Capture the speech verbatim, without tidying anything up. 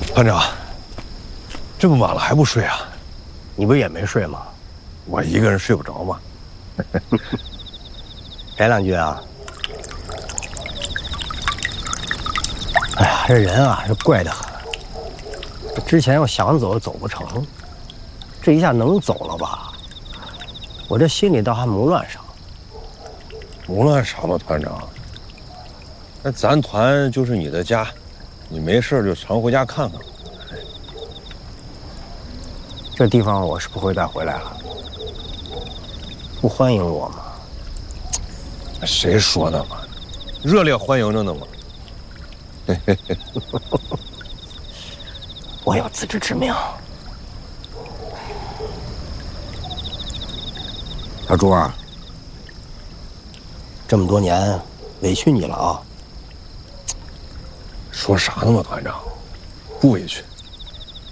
团长，这么晚了还不睡啊？ 你不是也没睡吗？ 我一个人睡不着嘛。 来两句啊！哎呀，这人啊，这怪得很。之前要想走走不成，这一下能走了吧？我这心里倒还没乱上。 不乱啥嘛，团长。那咱团就是你的家，你没事就常回家看看。 这地方我是不会再回来了。不欢迎我吗？ 谁说的嘛？热烈欢迎着呢嘛。 我有自知之明。小朱啊，这么多年委屈你了啊！ 说啥呢嘛，团长？不委屈。